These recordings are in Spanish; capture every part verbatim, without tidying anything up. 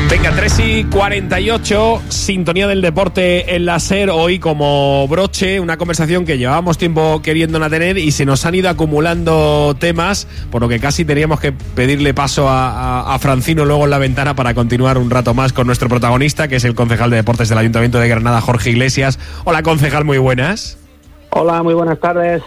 Venga, tres y cuarenta y ocho, sintonía del deporte en la SER, hoy como broche, una conversación que llevábamos tiempo queriéndola tener y se nos han ido acumulando temas, por lo que casi teníamos que pedirle paso a, a, a Francino luego en la ventana para continuar un rato más con nuestro protagonista, que es el concejal de deportes del Ayuntamiento de Granada, Jorge Iglesias. Hola, concejal, muy buenas. Hola, muy buenas tardes.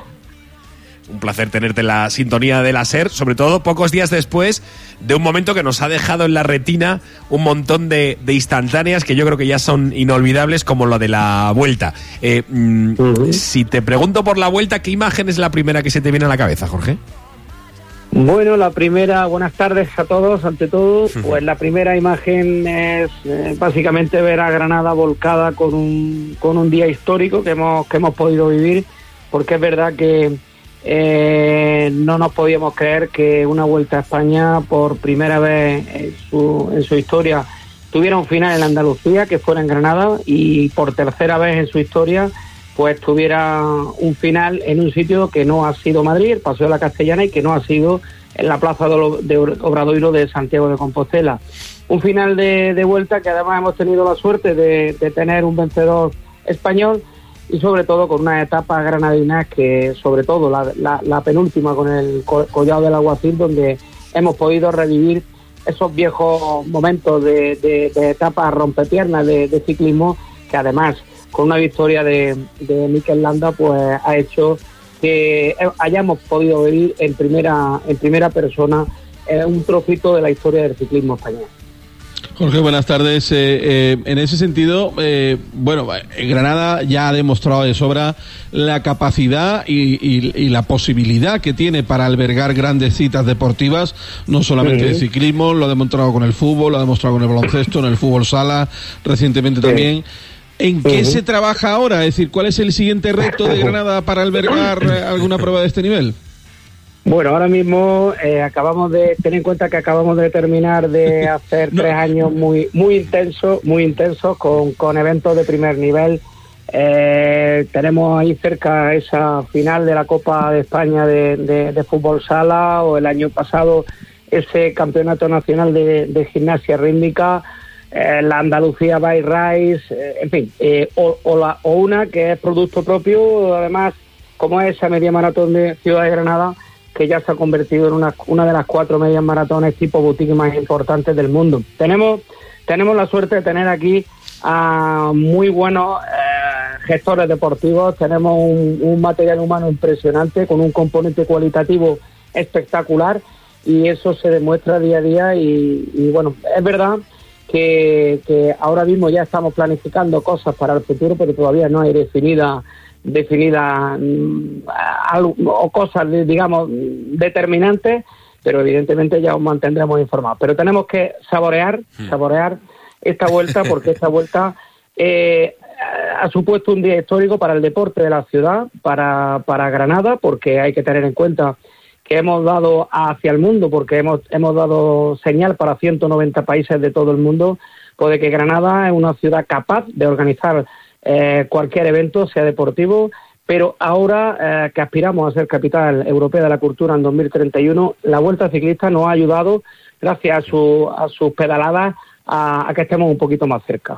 Un placer tenerte en la sintonía de la SER, sobre todo pocos días después de un momento que nos ha dejado en la retina un montón de, de instantáneas que yo creo que ya son inolvidables, como lo de la Vuelta. Eh, mm, uh-huh. Si te pregunto por la Vuelta, ¿qué imagen es la primera que se te viene a la cabeza, Jorge? Bueno, la primera, buenas tardes a todos, ante todo, uh-huh. pues la primera imagen es eh, básicamente ver a Granada volcada con un, con un día histórico que hemos, que hemos podido vivir, porque es verdad que Eh, no nos podíamos creer que una Vuelta a España por primera vez en su, en su historia tuviera un final en Andalucía, que fuera en Granada, y por tercera vez en su historia pues tuviera un final en un sitio que no ha sido Madrid, el Paseo de la Castellana, y que no ha sido en la Plaza de Obradoiro de Santiago de Compostela. Un final de, de Vuelta que además hemos tenido la suerte de, de tener un vencedor español, y sobre todo con unas etapas granadinas que, sobre todo la, la, la penúltima con el Collado del Alguacil, donde hemos podido revivir esos viejos momentos de, de, de etapas rompepiernas de, de ciclismo, que además con una victoria de, de Mikel Landa pues ha hecho que hayamos podido vivir en primera, en primera persona eh, un trocito de la historia del ciclismo español. Jorge, buenas tardes. Eh, eh, en ese sentido, eh, bueno, Granada ya ha demostrado de sobra la capacidad y, y, y la posibilidad que tiene para albergar grandes citas deportivas, no solamente sí. de ciclismo, lo ha demostrado con el fútbol, lo ha demostrado con el baloncesto, en el fútbol sala, recientemente sí. también. ¿En qué uh-huh. se trabaja ahora? Es decir, ¿cuál es el siguiente reto de Granada para albergar alguna prueba de este nivel? Bueno, ahora mismo eh, acabamos de tener en cuenta que acabamos de terminar de hacer no. tres años muy muy intensos, muy intensos con, con eventos de primer nivel. Eh, tenemos ahí cerca esa final de la Copa de España de, de, de fútbol sala, o el año pasado ese campeonato nacional de, de gimnasia rítmica, eh, la Andalucía Bike Race, eh, en fin, eh, o, o, la, o una que es producto propio, además, como es esa media maratón de Ciudad de Granada, que ya se ha convertido en una, una de las cuatro medias maratones tipo boutique más importantes del mundo. Tenemos tenemos la suerte de tener aquí a muy buenos eh, gestores deportivos, tenemos un, un material humano impresionante, con un componente cualitativo espectacular, y eso se demuestra día a día, y, y bueno, es verdad que, que ahora mismo ya estamos planificando cosas para el futuro, pero todavía no hay definida definida mm, algo, o cosas, digamos, determinantes, pero evidentemente ya os mantendremos informados. Pero tenemos que saborear, saborear esta vuelta, porque esta vuelta eh, ha supuesto un día histórico para el deporte de la ciudad, para, para Granada, porque hay que tener en cuenta que hemos dado hacia el mundo, porque hemos, hemos dado señal para ciento noventa países de todo el mundo, pues de que Granada es una ciudad capaz de organizar Eh, cualquier evento, sea deportivo, pero ahora eh, que aspiramos a ser capital europea de la cultura en dos mil treinta y uno, la Vuelta Ciclista nos ha ayudado, gracias a, su, a sus pedaladas, a, a que estemos un poquito más cerca.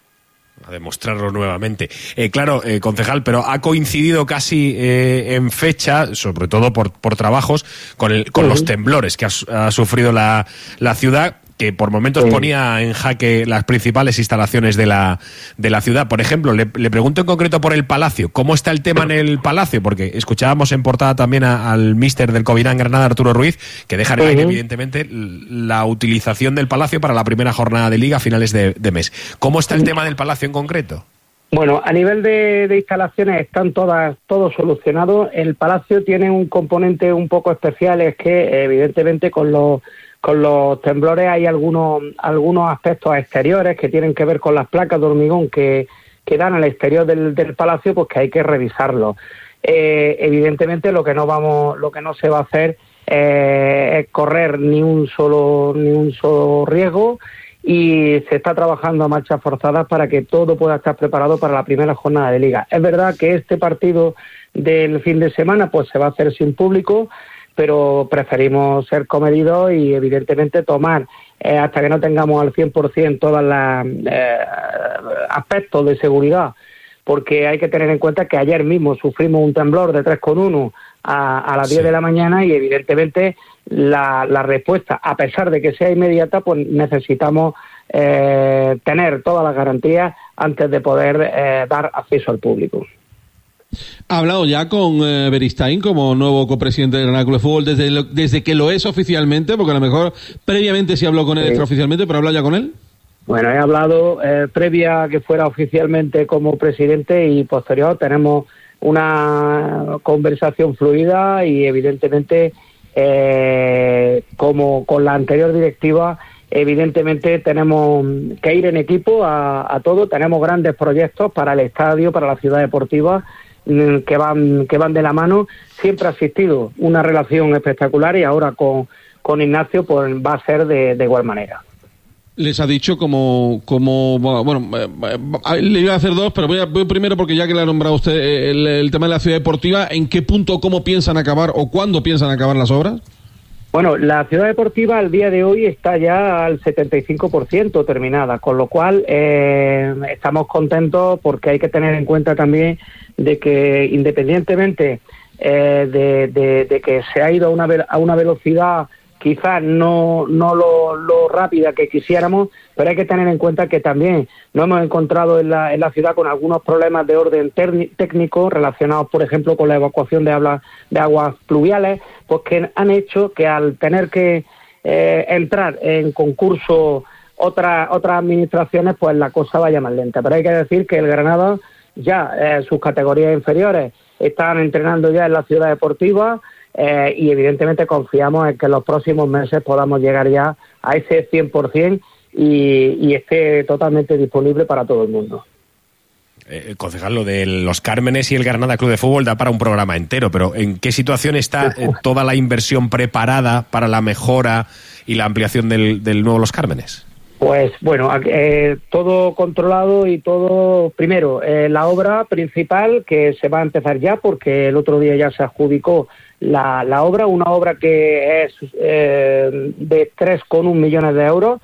A demostrarlo nuevamente. Eh, claro, eh, concejal, pero ha coincidido casi eh, en fecha, sobre todo por, por trabajos, con, el, con uh-huh. los temblores que ha, ha sufrido la, la ciudad, que por momentos sí. ponía en jaque las principales instalaciones de la de la ciudad. Por ejemplo, le, le pregunto en concreto por el Palacio. ¿Cómo está el tema en el Palacio? Porque escuchábamos en portada también a, al míster del Covirán Granada, Arturo Ruiz, que deja en uh-huh. evidentemente la utilización del Palacio para la primera jornada de Liga a finales de, de mes. ¿Cómo está el tema del Palacio en concreto? Bueno, a nivel de, de instalaciones están todas todo solucionado. El Palacio tiene un componente un poco especial, es que evidentemente con los Con los temblores hay algunos algunos aspectos exteriores que tienen que ver con las placas de hormigón que, que dan al exterior del, del palacio, pues que hay que revisarlo. Eh, evidentemente lo que no vamos, lo que no se va a hacer eh, es correr ni un solo ni un solo riesgo, y se está trabajando a marchas forzadas para que todo pueda estar preparado para la primera jornada de Liga. Es verdad que este partido del fin de semana pues se va a hacer sin público, pero preferimos ser comedidos y evidentemente tomar eh, hasta que no tengamos al cien por ciento todos los eh, aspectos de seguridad, porque hay que tener en cuenta que ayer mismo sufrimos un temblor de tres coma uno a, a las sí. diez de la mañana y evidentemente la, la respuesta, a pesar de que sea inmediata, pues necesitamos eh, tener todas las garantías antes de poder eh, dar acceso al público. ¿Ha hablado ya con eh, Beristain como nuevo copresidente del Granada Club de Fútbol desde, lo, desde que lo es oficialmente? Porque a lo mejor previamente sí habló con él sí. extraoficialmente, pero ¿habla ya con él? Bueno, he hablado eh, previa a que fuera oficialmente como presidente y posterior tenemos una conversación fluida y evidentemente eh, como con la anterior directiva evidentemente tenemos que ir en equipo a, a todo, tenemos grandes proyectos para el estadio, para la ciudad deportiva que van que van de la mano. Siempre ha existido una relación espectacular y ahora con, con Ignacio pues va a ser de, de igual manera. Les ha dicho como, como bueno, eh, le iba a hacer dos, pero voy, a, voy primero porque ya que le ha nombrado usted el, el tema de la ciudad deportiva, ¿en qué punto, cómo piensan acabar o cuándo piensan acabar las obras? Bueno, la ciudad deportiva al día de hoy está ya al setenta y cinco por ciento terminada, con lo cual eh, estamos contentos porque hay que tener en cuenta también de que independientemente eh, de, de, de que se ha ido a una, a una velocidad quizás no, no lo, lo rápida que quisiéramos, pero hay que tener en cuenta que también nos hemos encontrado en la, en la ciudad con algunos problemas de orden terni- técnico relacionados, por ejemplo, con la evacuación de, habla, de aguas pluviales, pues que han hecho que al tener que eh, entrar en concurso otras otras administraciones, pues la cosa vaya más lenta. Pero hay que decir que el Granada ya, eh, sus categorías inferiores, están entrenando ya en la ciudad deportiva, Eh, y evidentemente confiamos en que en los próximos meses podamos llegar ya a ese cien por ciento y, y esté totalmente disponible para todo el mundo. Eh, concejal, lo de los Cármenes y el Granada Club de Fútbol da para un programa entero, pero ¿en qué situación está eh, toda la inversión preparada para la mejora y la ampliación del, del nuevo Los Cármenes? Pues bueno, eh, todo controlado y todo, primero, eh, la obra principal que se va a empezar ya porque el otro día ya se adjudicó la, la obra, una obra que es eh, de tres coma uno millones de euros,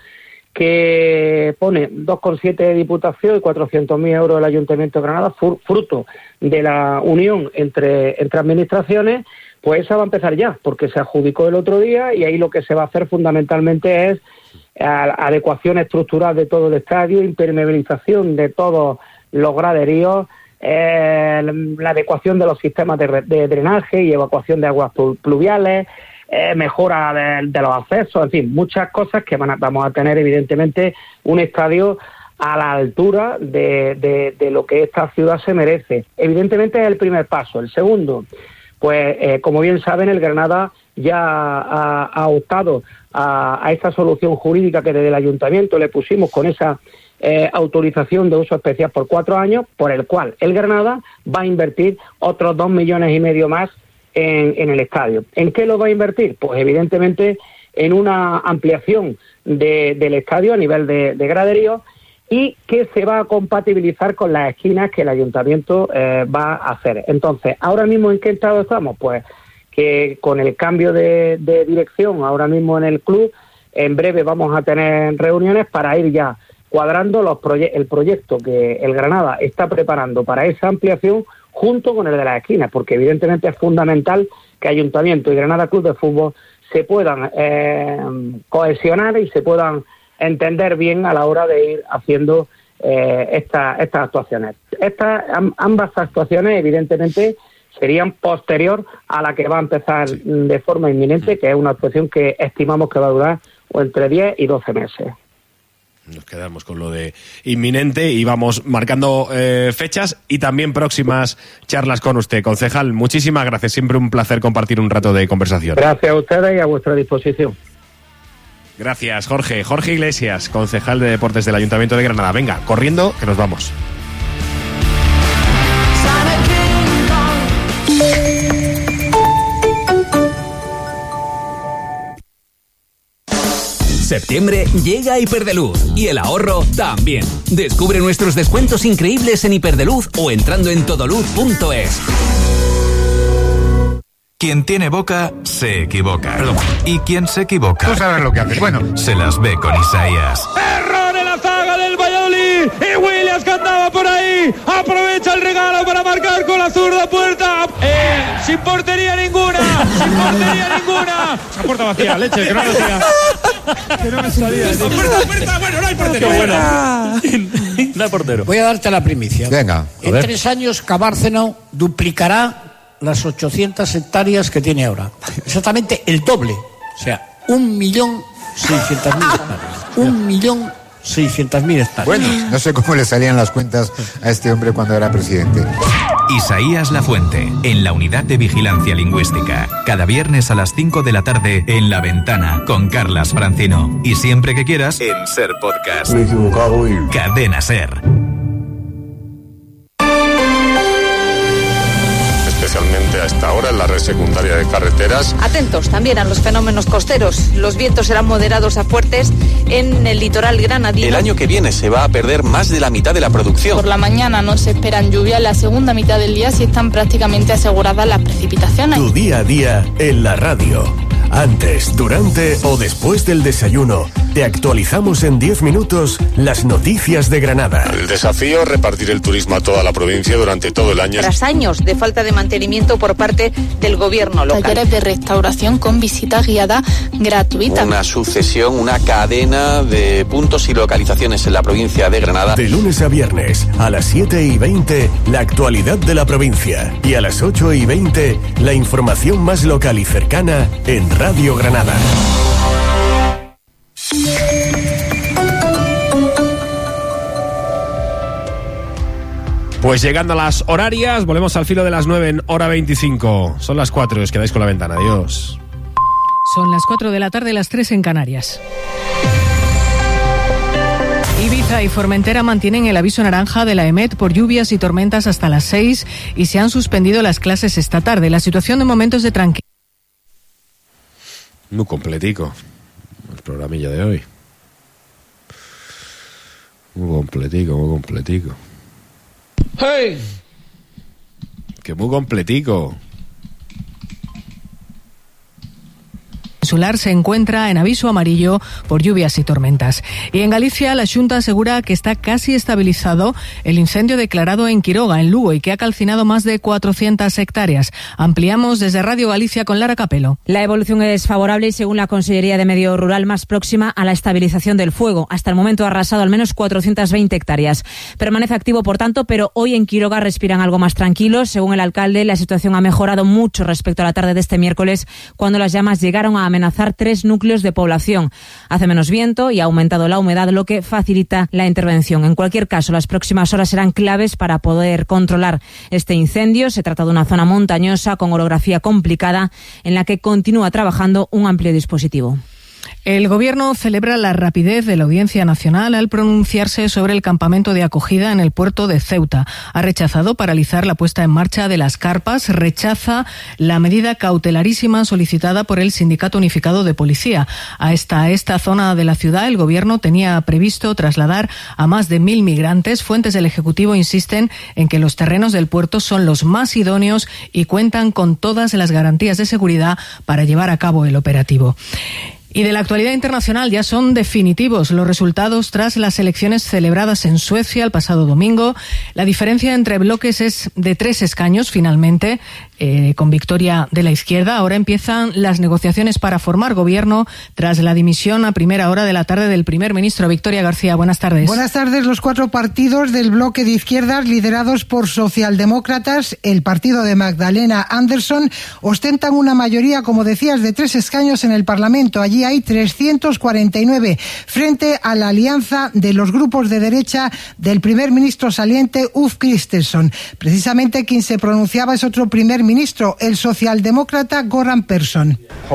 que pone dos coma siete de Diputación y cuatrocientos mil euros del Ayuntamiento de Granada, fruto de la unión entre, entre administraciones. Pues esa va a empezar ya, porque se adjudicó el otro día y ahí lo que se va a hacer fundamentalmente es adecuación estructural de todo el estadio, impermeabilización de todos los graderíos, eh, la adecuación de los sistemas de, de drenaje y evacuación de aguas pluviales, eh, mejora de, de los accesos, en fin, muchas cosas que van a, vamos a tener evidentemente un estadio a la altura de, de, de lo que esta ciudad se merece. Evidentemente es el primer paso. El segundo, pues eh, como bien saben, el Granada ya ha, ha optado a, a esa solución jurídica que desde el Ayuntamiento le pusimos con esa eh, autorización de uso especial por cuatro años, por el cual el Granada va a invertir otros dos millones y medio más en, en el estadio. ¿En qué lo va a invertir? Pues evidentemente en una ampliación de, del estadio a nivel de, de graderío y que se va a compatibilizar con las esquinas que el Ayuntamiento eh, va a hacer. Entonces, ¿ahora mismo en qué estado estamos? Pues que con el cambio de, de dirección ahora mismo en el club, en breve vamos a tener reuniones para ir ya cuadrando los proye- el proyecto que el Granada está preparando para esa ampliación junto con el de las esquinas, porque evidentemente es fundamental que Ayuntamiento y Granada Club de Fútbol se puedan eh, cohesionar y se puedan entender bien a la hora de ir haciendo eh, esta, estas actuaciones. Estas ambas actuaciones evidentemente serían posterior a la que va a empezar de forma inminente, que es una actuación que estimamos que va a durar entre diez y doce meses. Nos quedamos con lo de inminente y vamos marcando eh, fechas y también próximas charlas con usted. Concejal, muchísimas gracias. Siempre un placer compartir un rato de conversación. Gracias a ustedes y a vuestra disposición. Gracias, Jorge. Jorge Iglesias, concejal de Deportes del Ayuntamiento de Granada. Venga, corriendo, que nos vamos. Septiembre llega a Hiperdeluz y el ahorro también. Descubre nuestros descuentos increíbles en Hiperdeluz o entrando en todoluz punto es. Quien tiene boca, se equivoca. Perdón. Y quien se equivoca... Tú sabes lo que haces. Bueno. Se las ve con Isaías. ¡Error en la zaga del Valladolid! Y Williams que andaba por ahí. Aprovecha el regalo para marcar con la zurda puerta. Eh, sin portería ninguna. Sin portería ninguna. Esa puerta vacía, leche, que no me salía. Que no me salía. Puerta, puerta, bueno, no hay portero. Bueno. No hay portero. Voy a darte la primicia. Venga. En tres años, Cabárceno duplicará las ochocientas hectáreas que tiene ahora. Exactamente el doble. O sea, un millón seiscientas mil hectáreas. Un millón seiscientas mil hectáreas. Bueno, no sé cómo le salían las cuentas a este hombre cuando era presidente. Isaías Lafuente, en la Unidad de Vigilancia Lingüística. Cada viernes a las cinco de la tarde en La Ventana con Carlas Francino. Y siempre que quieras en Ser Podcast. Me he equivocado y... Cadena Ser. Especialmente a esta hora en la red secundaria de carreteras. Atentos también a los fenómenos costeros. Los vientos serán moderados a fuertes en el litoral granadino. El año que viene se va a perder más de la mitad de la producción. Por la mañana no se esperan lluvias, en la segunda mitad del día sí están prácticamente aseguradas las precipitaciones. Tu día a día en la radio. Antes, durante o después del desayuno, te actualizamos en diez minutos las noticias de Granada. El desafío, repartir el turismo a toda la provincia durante todo el año. Tras años de falta de mantenimiento por parte del gobierno local. Talleres de restauración con visita guiada gratuita. Una sucesión, una cadena de puntos y localizaciones en la provincia de Granada. De lunes a viernes, a las siete y veinte, la actualidad de la provincia. Y a las ocho y veinte, la información más local y cercana en Radio Granada. Pues llegando a las horarias, volvemos al filo de las nueve en hora veinticinco. Son las cuatro y os quedáis con La Ventana. Adiós. Son las cuatro de la tarde, las tres en Canarias. Ibiza y Formentera mantienen el aviso naranja de la EMET por lluvias y tormentas hasta las seis y se han suspendido las clases esta tarde. La situación de momento es de tranquilidad. Muy completico el programilla de hoy. Muy completico, muy completico. ¡Hey! Que muy completico. Insular se encuentra en aviso amarillo por lluvias y tormentas. Y en Galicia, la Xunta asegura que está casi estabilizado el incendio declarado en Quiroga, en Lugo, y que ha calcinado más de cuatrocientas hectáreas. Ampliamos desde Radio Galicia con Lara Capelo. La evolución es favorable y, según la Consellería de Medio Rural, más próxima a la estabilización del fuego. Hasta el momento ha arrasado al menos cuatrocientas veinte hectáreas. Permanece activo, por tanto, pero hoy en Quiroga respiran algo más tranquilos. Según el alcalde, la situación ha mejorado mucho respecto a la tarde de este miércoles, cuando las llamas llegaron a amenazar tres núcleos de población. Hace menos viento y ha aumentado la humedad, lo que facilita la intervención. En cualquier caso, las próximas horas serán claves para poder controlar este incendio. Se trata de una zona montañosa con orografía complicada en la que continúa trabajando un amplio dispositivo. El Gobierno celebra la rapidez de la Audiencia Nacional al pronunciarse sobre el campamento de acogida en el puerto de Ceuta. Ha rechazado paralizar la puesta en marcha de las carpas, rechaza la medida cautelarísima solicitada por el Sindicato Unificado de Policía. A esta, a esta zona de la ciudad el Gobierno tenía previsto trasladar a más de mil migrantes. Fuentes del Ejecutivo insisten en que los terrenos del puerto son los más idóneos y cuentan con todas las garantías de seguridad para llevar a cabo el operativo. Y de la actualidad internacional ya son definitivos los resultados tras las elecciones celebradas en Suecia el pasado domingo. La diferencia entre bloques es de tres escaños finalmente, eh, con victoria de la izquierda. Ahora empiezan las negociaciones para formar gobierno tras la dimisión a primera hora de la tarde del primer ministro. Victoria García, buenas tardes. Buenas tardes. Los cuatro partidos del bloque de izquierdas liderados por socialdemócratas, el partido de Magdalena Andersson, ostentan una mayoría, como decías, de tres escaños en el Parlamento. Allí hay trescientos cuarenta y nueve frente a la alianza de los grupos de derecha del primer ministro saliente Ulf Kristersson. Precisamente quien se pronunciaba es otro primer ministro, el socialdemócrata Göran Persson.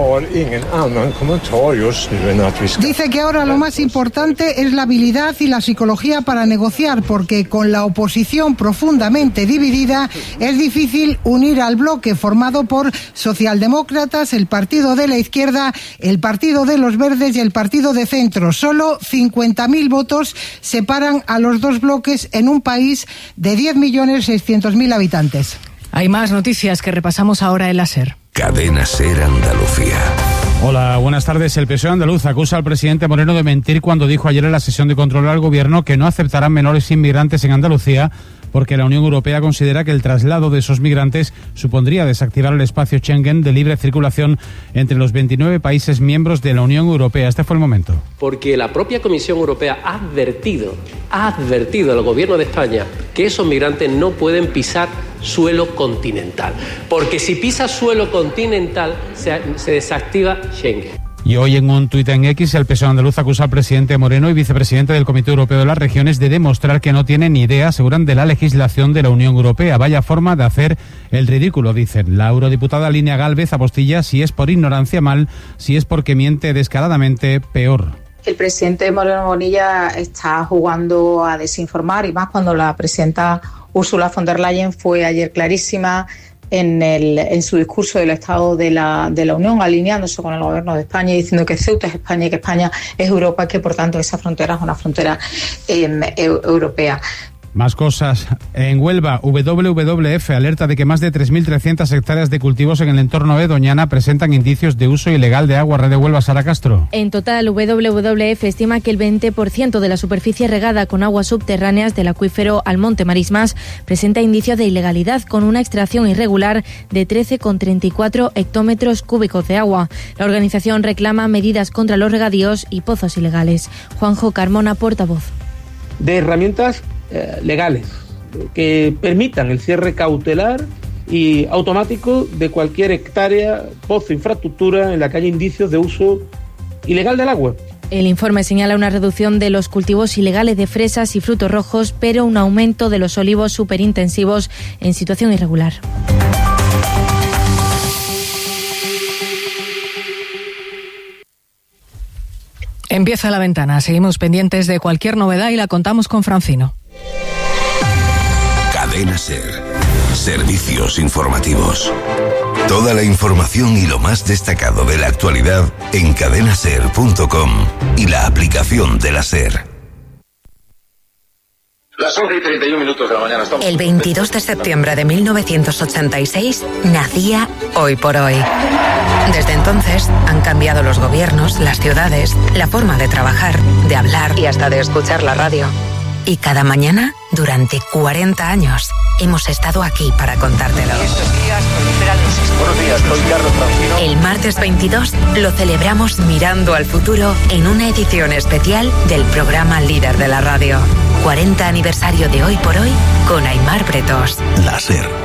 Dice que ahora lo más importante es la habilidad y la psicología para negociar, porque con la oposición profundamente dividida es difícil unir al bloque formado por socialdemócratas, el partido de la izquierda, el partido de los verdes y el partido de centro. Solo cincuenta mil votos separan a los dos bloques en un país de diez millones seiscientos mil habitantes. Hay más noticias que repasamos ahora en la SER. Cadena Ser Andalucía. Hola, buenas tardes. El P S O E andaluz acusa al presidente Moreno de mentir cuando dijo ayer en la sesión de control al gobierno que no aceptarán menores inmigrantes en Andalucía porque la Unión Europea considera que el traslado de esos migrantes supondría desactivar el espacio Schengen de libre circulación entre los veintinueve países miembros de la Unión Europea. Este fue el momento. Porque la propia Comisión Europea ha advertido, ha advertido al Gobierno de España que esos migrantes no pueden pisar suelo continental. Porque si pisa suelo continental, se, se desactiva Schengen. Y hoy en un tuit en X, el P S O E andaluz acusa al presidente Moreno y vicepresidente del Comité Europeo de las Regiones de demostrar que no tienen ni idea, aseguran, de la legislación de la Unión Europea. Vaya forma de hacer el ridículo, dicen. La eurodiputada Linia Gálvez apostilla: si es por ignorancia, mal; si es porque miente descaradamente, peor. El presidente Moreno Bonilla está jugando a desinformar, y más cuando la presidenta Ursula von der Leyen fue ayer clarísima en, el, en su discurso del Estado de la, de la Unión, alineándose con el Gobierno de España y diciendo que Ceuta es España y que España es Europa, y que por tanto esa frontera es una frontera eh, europea. Más cosas. En Huelva, W W F alerta de que más de tres mil trescientas hectáreas de cultivos en el entorno de Doñana presentan indicios de uso ilegal de agua. Red de Huelva, Sara Castro. En total, W W F estima que el veinte por ciento de la superficie regada con aguas subterráneas del acuífero Almonte Marismas presenta indicios de ilegalidad, con una extracción irregular de trece coma treinta y cuatro hectómetros cúbicos de agua. La organización reclama medidas contra los regadíos y pozos ilegales. Juanjo Carmona, portavoz. De herramientas eh, legales que permitan el cierre cautelar y automático de cualquier hectárea, pozo, infraestructura en la que haya indicios de uso ilegal del agua. El informe señala una reducción de los cultivos ilegales de fresas y frutos rojos, pero un aumento de los olivos superintensivos en situación irregular. Empieza La Ventana. Seguimos pendientes de cualquier novedad y la contamos con Francino. Cadena Ser. Servicios informativos. Toda la información y lo más destacado de la actualidad en cadena ser punto com y la aplicación de la Ser. Las once y treinta y un minutos de la mañana estamos... El veintidós de septiembre de mil novecientos ochenta y seis nacía Hoy por Hoy. Desde entonces han cambiado los gobiernos, las ciudades, la forma de trabajar, de hablar y hasta de escuchar la radio. Y cada mañana, durante cuarenta años, hemos estado aquí para contártelo. Buenos días, soy Carlos Francino. El martes veintidós lo celebramos mirando al futuro en una edición especial del programa líder de la radio. cuarenta aniversario de Hoy por Hoy con Aimar Bretos. La Ser.